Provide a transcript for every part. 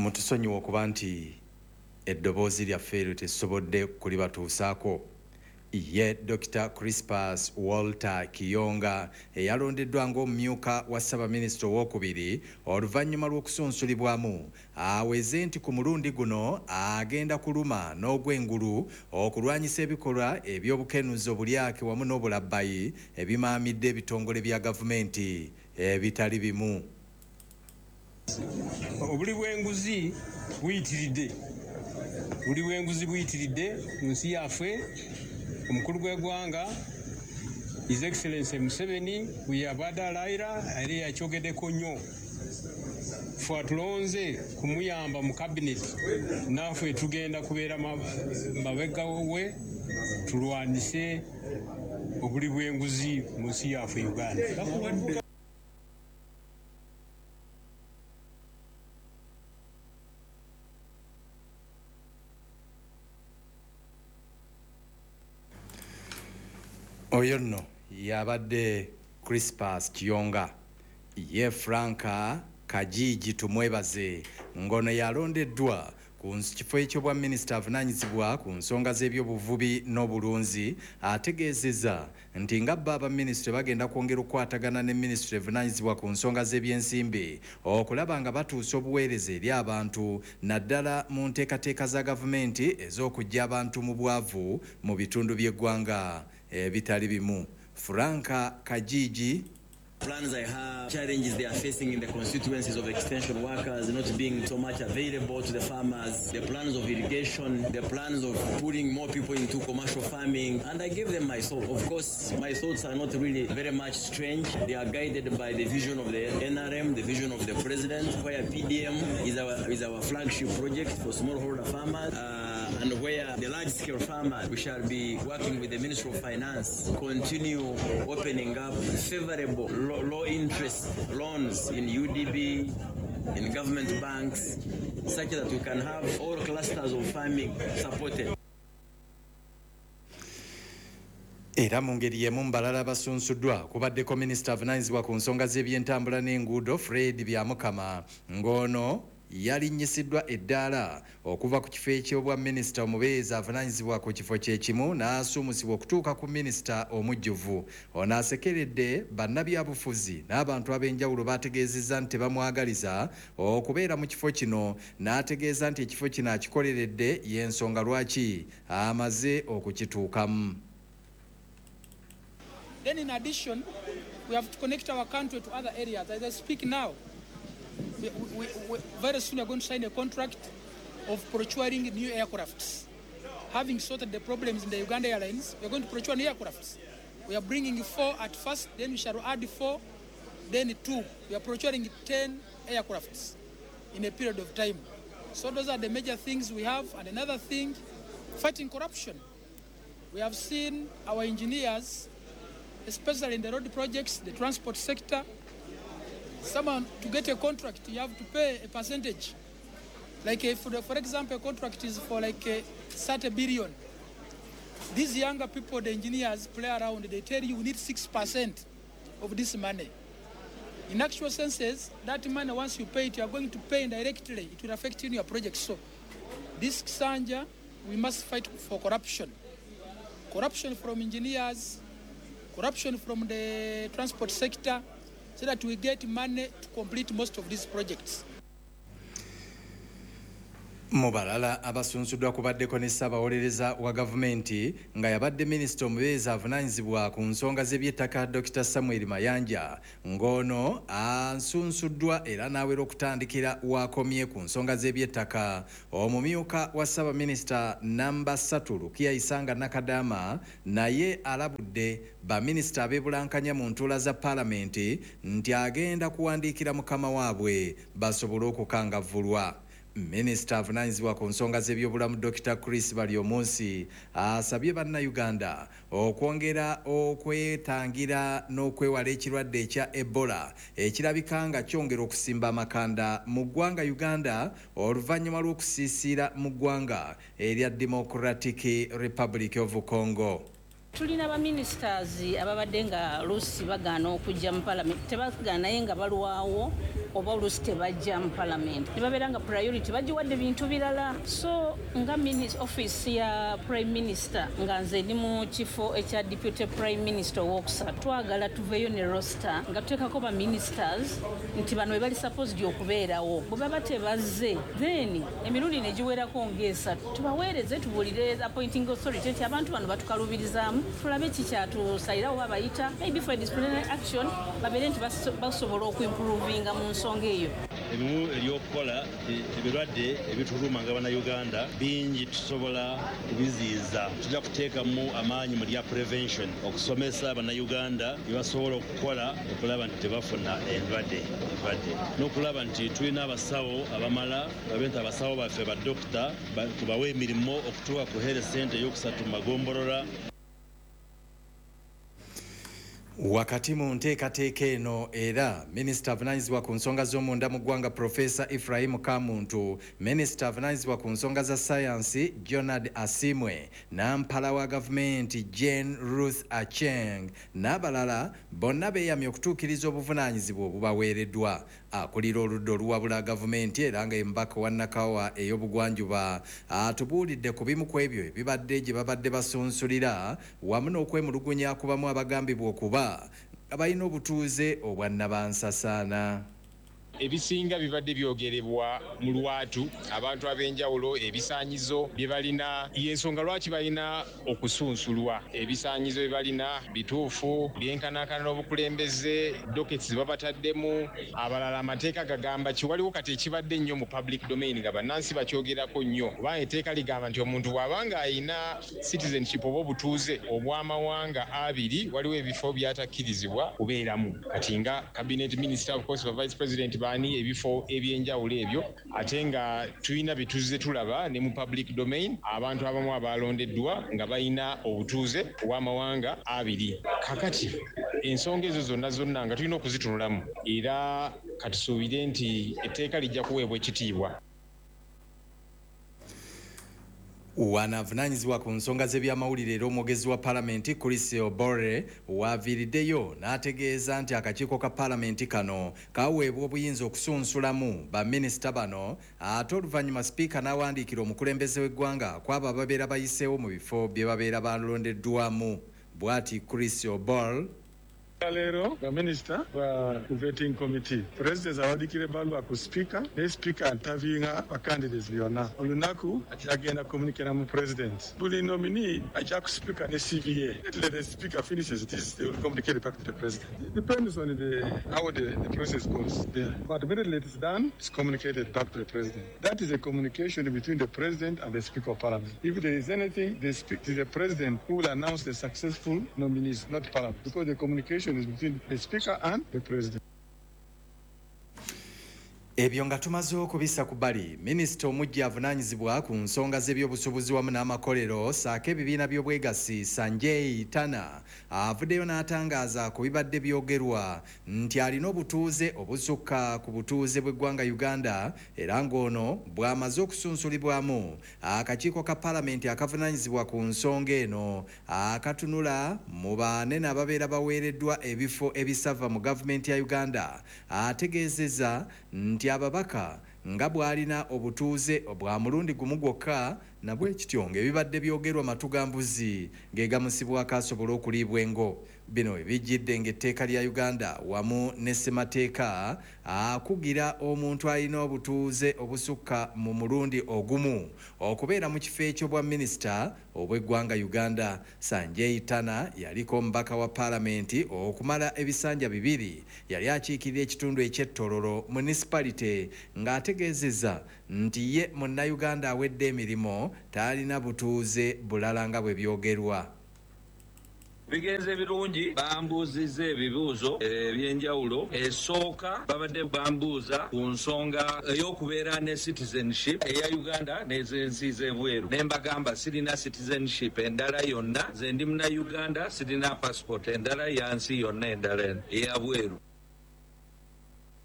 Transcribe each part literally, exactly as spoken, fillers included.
Mutusonyiwa okuba nti eddoboozi lyaffe lyo tesobodde kulibatuusaako. Ye Doctor Crispus Walter Kiyonga eyalondeddwa ng'omumyuka wa Ssaabaminisita owookubiri oluvannyuma lw'okusunsulibwamu aweze nti ku mulundi guno agenda kuluma n'ogw'engulu okulwanyisa ebikolwa eby'obukenuzi obulyake wamu n'obulabbayi ebimaamidde ebitongole bya gavumenti ebitali bimu. Obuli bw'enguzi buyitiridde buli bw'enguzi buyitiridde mu nsi yaffe. Omukulu gw'eggwanga His Excellency Museveni bwe yabadde alayira era yakyogeddeko nnyo. Ffe atulonze kumuyamba mu kabineti naffe tugenda kubeera mabega we tulwanise obuli bw'enguzi mu nsi yaffe Uganda. Oyo nno yabadde Crispus Kiyonga. Ye Franka Kajiji tumwebaze ngono yalondeddwa ku kifo eky'obwa minisita avunaanyizibwa ku nsonga z'ebyobuvubi n'obulunzi ategeezezza nti nga bba abaminisitule bagenda kwongera okukwatagana ne minisitule evunaanyizibwa ku nsonga z'ebyensimbi okulaba nga batuusa obuweereza eri abantu naddala mu nteekateeka za gavumenti ez'okuggya abantu mu bwavu mu bitundu by'eggwanga ebitali bimu. Franka Kajiji. Plans I have, challenges they are facing in the constituencies of extension workers not being so much available to the farmers, the plans of irrigation, the plans of putting more people into commercial farming, and I gave them my thoughts. Of course, my thoughts are not really very much strange. They are guided by the vision of the N R M, the vision of the president, where P D M is our is our flagship project for smallholder farmers, uh, and where the large-scale farmers, we shall be working with the Ministry of Finance, continue opening up favorable low interest loans in U D B, in government banks, such that we can have all clusters of farming supported. Era mu ngeri y'emu balala basunsuddwa kubaddeko minisita avunaanyizibwa ku nsonga z'ebyentambula n'enguudo Fred Byamukama ng'ono yalinnyisiddwa eddaala okuva ku kifo eky'obwa minisita omubeezi avunaanyizibwa ku kifo kye kimu n'asuumusibwa okutuuka ku minisita omujjuvu. Ono asekeredde bannabyabufuzi n'abantu ab'enjawulo bategeezezza nti tebamwagaliza okubeera mu kifo kino, n'ategeeza nti ekifo kino akikoleredde y'ensonga lwaki amaze okukituukamu. Then in addition, we have to connect our country to other areas. As I speak now, we, we, we, very soon we are going to sign a contract of procuring new aircrafts. Having sorted the problems in the Uganda Airlines, we are going to procure new aircrafts. We are bringing four at first, then we shall add four, then two. We are procuring ten aircrafts in a period of time. So those are the major things we have. And another thing, fighting corruption. We have seen our engineers, especially in the road projects, the transport sector. Someone, to get a contract, you have to pay a percentage. Like, if, for example, a contract is for like a thirty billion. These younger people, the engineers, play around. They tell you, you need six percent of this money. In actual senses, that money, once you pay it, you are going to pay indirectly. It will affect you in your project. So, this Sanja, we must fight for corruption. Corruption from engineers, corruption from the transport sector, so that we get money to complete most of these projects. Mu balala abasunsuddwa kubaddeko ne ssaabawolereza wa gavumenti nga yabadde minisita omubeezi avunaanyizibwa ku nsonga z'ebyettaka Doctor Samuel Mayanja ng'ono ansunsuddwa era n'awera okutandikira w'akomye ku nsonga z'ebyettaka omumyuka wa Ssaabaminisita namba ssatu Lukiya Isanga Nakadaama naye alabudde baminisita abeebulankanya mu ntuula za paalamenti nti agenda kuwandiikira mukama waabwe basobole okukangavvulwa. Minisita avunaanyizibwa ku nsonga z'ebyobulamu Doctor Chris Baryomunsi asabye bannayuganda okwongera okwetangira n'okwewala ekirwadde ekya Ebola ekirabika nga kyongera okusimba amakanda mu ggwanga Uganda oluvannyuma lw'okusiisira mu ggwanga erya Democratic Republic of Congo. Tulina ba ministers ababadde nga lusi bagana okujja mu parliament tebagana naye nga balwawo oba olusi tebajja mu parliament ne babeera nga priority bagiwadde bintu birala so nga office ya prime minister nga nze ndi mu kifo ekya deputy prime minister owokusatu twagala tuveeyo ne roster nga tuteekako ba ministers nti bano bali supposed okubeerawo bwe baba tebazze then emirundi ne giwerako ng'esatu tubaweereze tubuulire appointing authority nti abantu bano batukalubirizaamu tulabe kikyatusalirawo babayita maybe for disciplinary action babeere nti basobola okuimprovinga mu nsonga eyo ebimu ebyokukola ebirwadde ebituluma nga bannayuganda bingi tusobola kubiziiza tujja kuteekamu amaanyi mu lya prevention okusomesa bannayuganda bye basobola okukola okulaba nti tebafuna endwadde endwadde n'okulaba nti tulina abasawo abamala babe nti abasawo baffe badokita tubawe emirimu okutuuka ku health center ey'okusatu mu magombolola. Wakati mu nteekateeka eno era minisita avunaanyizibwa ku nsonga z'omunda mu ggwanga Profesa Ephraim Kamuntu, minisita avunaanyizibwa ku nsonga za sayansi Jonad Asimwe, nampala wa gavumenti Jane Ruth Acheng n'abalala bonna beeyamye okutuukiriza obuvunaanyizibwa obubaweereddwa. Akulira oludda oluwabula gavumenti era nga embaka wa Nakawa ey'obugwanjuba atubuulidde ku bimu ku ebyo ebibadde gye babadde basunsulira wamu n'okwemulugunya kubamu abagambibwa okuba abalina obutuuze obwa nnabansasaana. Ebisinga bibadde byogerebwa mu lwatu abantu ab'enjawulo ebisaanyizo bye balina y'ensonga lwaki balina okusunsulwa ebisaanyizo bye balina bituufu byenkanankana n'obukulembeze doketi babataddemu abalala amateeka gagamba kiwaliwo kati ekibadde nnyo mu public domain nga bannansi bakyogerako nnyo kubanga etteeka ligamba nti omuntu bw'abanga ayina citizenship oba obutuuze obw'amawanga abiri waliwo ebifo byatakkirizibwa kubeeramu kati nga cabinet minister of course vice president bani ebifo ebyenjawulo ebyo ate nga tulina bituuze tulaba ne mu public domain abantu abamu abalondeddwa nga balina obutuuze obw'amawanga abiri. Kakati ensonga ezo zonna zonna nga tulina okuzitunulamu era katusuubire nti etteeka lijja kuweebwa ekitiibwa. Wanavunaanyizibwa ku nsonga z'ebyamawulire era omwogezi wa Paalamenti Chris Obore waaviiriddeyo n'ategeeza nti akakiiko ka Paalamenti kano kaweebwa obuyinza okusunsulamu baminisita bano ate oluvannyuma sipiika n'awandiikira omukulembeze w'eggwanga kwabo ababeera bayiseewo mu bifo bye babeera balondeddwamu. Bw'ati Chris Obore. Leero baminisita ba vetting committee president awadikire baluwa ku speaker ne speaker antavinga ba candidates byonna olunaku agenda communicate mu president buli nominee ajja ku speaker ne C V A let the speaker finishes this they will communicate back to the president. It depends on the how the, the process goes there, but immediately it's done it's communicated back to the president. That is a communication between the president and the speaker of parliament. If there is anything the speak to the president who will announce the successful nominees, not parliament, because the communication is between the speaker and the president. Ebyo nga tumaze okubisa ku bbali, minisita omujja avunaanyizibwa ku nsonga z'ebyobusuubuzi wamu n'amakolero ssaako ebibiina by'obwegassi Sanjay Tana avuddeyo n'atangaaza ku bibadde byogerwa nti alina obutuuze obusukka ku butuuze bw'eggwanga Uganda era ng'ono bw'amaze okusunsulibwamu akakiiko ka Paalamenti akavunaanyizibwa ku nsonga eno akatunula mu banene ababeera baweereddwa ebifo ebisava mu gavumenti ya Uganda ategeezezza nti ababaka nga bwalina obutuuze obwa mulundi gumu gwokka nabwe kityo ng'ebibadde byogerwa matugambuzi ng'egamusibwako asobola okuliibwa engo. Bino ebijjidde ng'etteeka lya Uganda wamu ne ssemateeka akugira omuntu alina obutuuze obusukka mu mulundi ogumu okubeera mu kifo ekyo bwa minisita obw'eggwanga Uganda. Sanjay Tana yaliko omubaka wa Paalamenti okumala ebisanja bibiri yali akiikirira ekitundu eky'Ettololo municipality ng'ategeezezza nti ye munnayuganda awedde emirimu talina butuuze bulala nga bwe byogerwa. Bigenze birungi bambuuzizza ebibuuzo ebyenjawulo esooka babadde bambuuza ku nsonga ey'okubeera ne citizenship eya Uganda n'ez'ensi z'ebweru ne mbagamba sirina citizenship endala yonna ze ndi munnayuganda sirina passport endala ya nsi yonna endala eya bweru.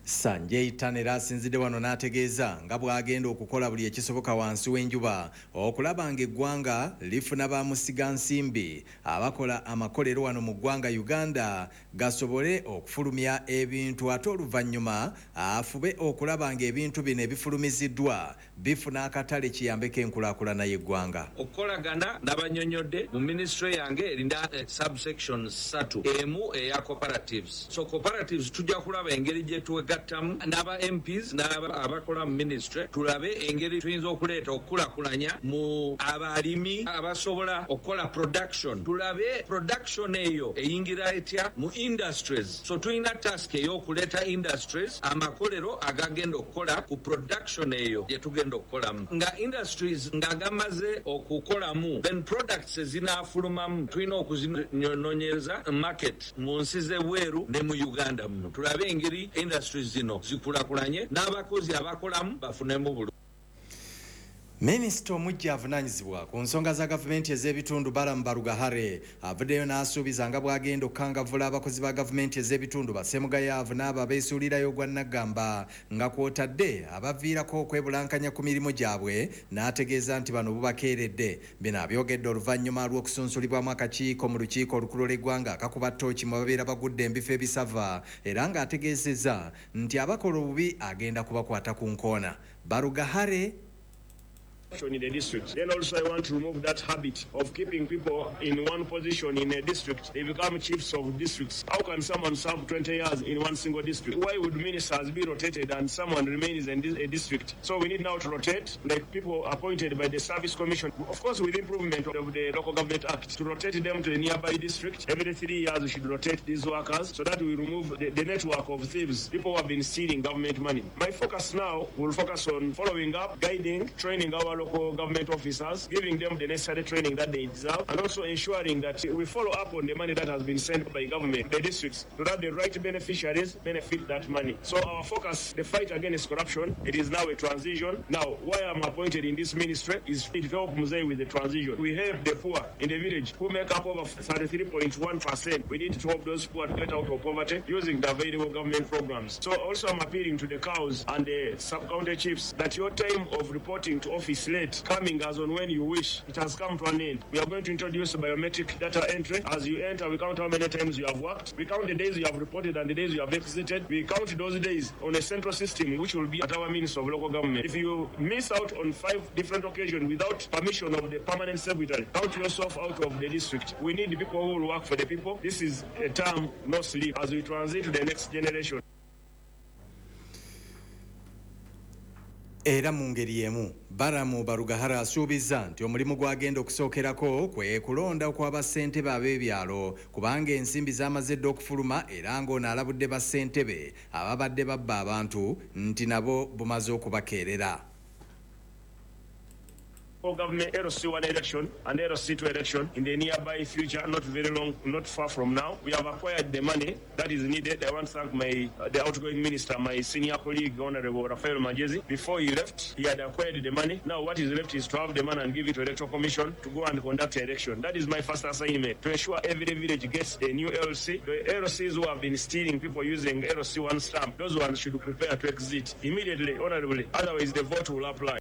Sanjay Tanera asinzidde wano n'ategeeza nga bw'agenda okukola buli ekisoboka wansi w'enjuba okulaba ng'eggwanga lifuna bamusiga nsimbi abakola amakolero wano mu ggwanga Uganda gasobole okufulumya ebintu ate oluvannyuma afube okulaba ng'ebintu bino ebifulumiziddwa bifuna akatale kiyambeko enkulaakulana y'eggwanga. Okukolagana n'abanyonyodde mu ministry yange erinda eh, subsections ssatu emu eya cooperatives. So cooperatives tujja kulaba engeri gye tuwega n'aba M Ps n'aba abakola mu ministry tulabe engeri tuyinza okuleeta okukulakulanya mu abalimi abasobola okukola production tulabe production eyo eyingira etya mu industries. So tulina task ey'okuleeta industries amakolero agagenda okukola ku production eyo gye tugenda okukolamu nga industries nga gamaze okukolamu then products ezinaafulumamu tulina okuzinonyeza market mu nsi z'ebweru ne mu Uganda muno tulabe engeri industries zino zikulakulanye n'abakozi abakolamu bafunemu bulu. Minisita omujja avunaanyizibwa ku nsonga za gavumenti ez'ebitundu Balamu Barugahare avuddeyo n'asuubiza nga bw'agenda okukangavvula abakozi ba gavumenti ez'ebitundu bassemugayaavu n'abo abeesuulirayo gwa Naggamba nga kw'otadde abaviirako okwebulankanya ku mirimu gyabwe n'ategeeza nti bano bubakeeredde. Bino abyogedde oluvannyuma lw'okusunsulibwamu akakiiko mu lukiiko olukulu lw'eggwanga akakuba ttooki mu babeera bagudde embifo ebisava era ng'ategeezezza nti abakola obubi agenda kubakwata ku nkoona. Barugahare in the district. Then also I want to remove that habit of keeping people in one position in a district. They become chiefs of districts. How can someone serve twenty years in one single district? Why would ministers be rotated and someone remains in a district? So we need now to rotate, like people appointed by the Service Commission, of course with improvement of the Local Government Act, to rotate them to a nearby district. Every three years we should rotate these workers so that we remove the, the network of thieves, people who have been stealing government money. My focus now will focus on following up, guiding, training our local government officers, giving them the necessary training that they deserve, and also ensuring that we follow up on the money that has been sent by government, the districts, so that the right beneficiaries benefit that money. So our focus, the fight against corruption, it is now a transition. Now, why I'm appointed in this ministry is to help Mzee with the transition. We help the poor in the village who make up over thirty-three point one percent. We need to help those poor to get out of poverty using the available government programs. So also I'm appealing to the cows and the sub-county chiefs that your time of reporting to office late, coming as on when you wish, it has come to an end. We are going to introduce biometric data entry. As you enter, we count how many times you have worked. We count the days you have reported and the days you have exited. We count those days on a central system, which will be at our Ministry of Local Government. If you miss out on five different occasions without permission of the permanent secretary, count yourself out of the district. We need the people who will work for the people. This is a term, no sleep, as we transit to the next generation. Era mu ngeri y'emu Balamu Barugahare asuubiza nti omulimu gwagenda okusookerako kwe kulonda kw'abassentebe ab'ebyalo kubanga ensimbi z'amazedde okufuluma era ng'ono alabudde bassentebe ababadde babba abantu nti nabo bumaze okubakeerera. Government L C one election and L C two election in the nearby future, not very long, not far from now. We have acquired the money that is needed. I want to thank my uh, the outgoing minister, my senior colleague, Honorable Rafael Majezi. Before he left, he had acquired the money. Now what is left is to have the money and give it to the Electoral Commission to go and conduct the election. That is my first assignment, to ensure every village gets a new L C. The L Cs who have been stealing people using L C one stamp, those ones should prepare to exit immediately, honorably. Otherwise the vote will apply.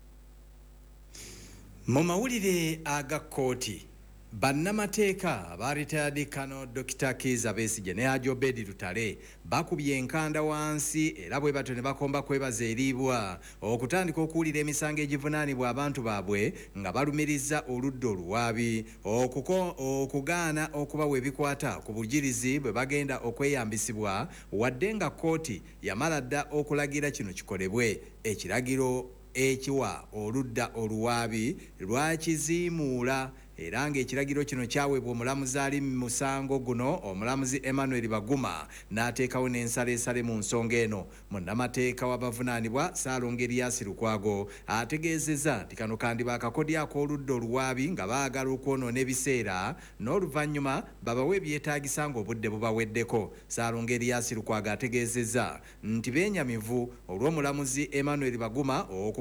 Mu mawulire aga kkooti bannamateeka abaretired Kano Dokita Kizza Besigye ne Hajji Obedi Lutale bakubye enkanda wansi era bwe batyo ne bakomba kwebaza eriibwa okutandika okuwulira emisango egivunaanibwa abantu baabwe nga balumiriza oludda oluwaabi okugaana okubawa ebikwata ku bujirizi bwe bagenda okweyambisibwa wadde nga kkooti yamala dda okulagira kino kikolebwe. Ekiragiro ekiwa oludda oluwaabi lwakiziimuula era ng'ekiragiro kino kyaweebwa omulamuzi ali mu musango guno omulamuzi Emmanuel Baguma n'ateekawo n'ensaleesale mu nsonga eno. Munnamateeka w'abavunaanibwa Ssaalongo Erias Lukwago ategeezezza nti kano kandiba akakodyo ak'oludda oluwaabi nga baagala okwonoona ebiseera n'oluvannyuma babawe ebyetaagisa ng'obudde bubaweddeko. Ssaalongo Erias Lukwago ategeezezza nti beenyamivu olw'omulamuzi Emmanuel Baguma